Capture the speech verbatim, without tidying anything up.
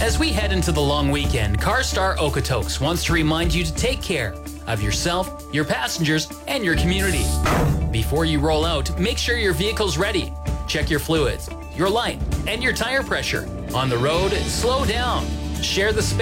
As we head into the long weekend, CarStar Okotoks wants to remind you to take care of yourself, your passengers, and your community. Before you roll out, make sure your vehicle's ready. Check your fluids, your light, and your tire pressure. On the road, slow down. Share the space.